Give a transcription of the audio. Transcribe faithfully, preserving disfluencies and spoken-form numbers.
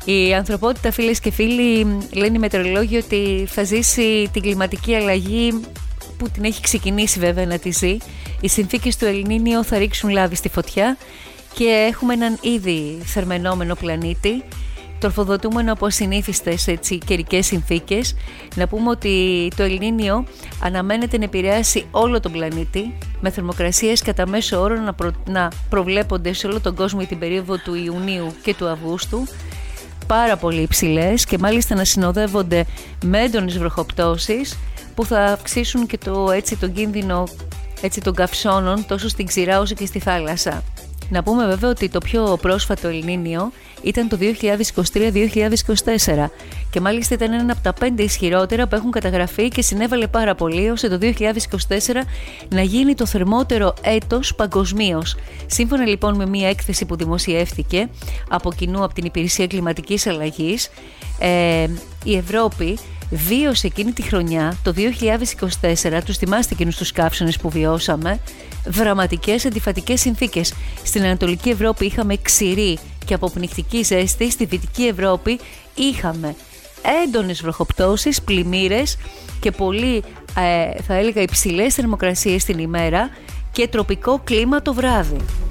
Η ανθρωπότητα, φίλες και φίλοι, λένε οι μετεωρολόγοι ότι θα ζήσει την κλιματική αλλαγή που την έχει ξεκινήσει βέβαια να τη ζει. Οι συνθήκες του Ελνίνιο θα ρίξουν λάδι στη φωτιά και έχουμε έναν ήδη θερμαινόμενο πλανήτη, τροφοδοτούμενο από ασυνήθιστες έτσι, καιρικές συνθήκες. Να πούμε ότι το Ελνίνιο αναμένεται να επηρεάσει όλο τον πλανήτη, με θερμοκρασίες κατά μέσο όρο να, προ... να προβλέπονται σε όλο τον κόσμο για την περίοδο του Ιουνίου και του Αυγούστου, πάρα πολύ υψηλές, και μάλιστα να συνοδεύονται με έντονες βροχοπτώσεις που θα αυξήσουν και το, έτσι, τον κίνδυνο έτσι, των καυσώνων τόσο στην ξηρά όσο και στη θάλασσα. Να πούμε βέβαια ότι το πιο πρόσφατο Ελνίνιο ήταν το δύο χιλιάδες είκοσι τρία δύο χιλιάδες είκοσι τέσσερα και μάλιστα ήταν ένα από τα πέντε ισχυρότερα που έχουν καταγραφεί και συνέβαλε πάρα πολύ ώστε το δύο χιλιάδες είκοσι τέσσερα να γίνει το θερμότερο έτος παγκοσμίως. Σύμφωνα λοιπόν με μια έκθεση που δημοσιεύτηκε από κοινού από την Υπηρεσία Κλιματικής Αλλαγής, ε, η Ευρώπη βίωσε εκείνη τη χρονιά, το δύο χιλιάδες είκοσι τέσσερα, τους θυμάστε εκείνους τους καύσονες που βιώσαμε, δραματικές αντιφατικές συνθήκες. Στην Ανατολική Ευρώπη είχαμε ξηρή και αποπνιχτική ζέστη, στη Δυτική Ευρώπη είχαμε έντονες βροχοπτώσεις, πλημμύρες και πολύ ε, θα έλεγα υψηλές θερμοκρασίες την ημέρα και τροπικό κλίμα το βράδυ.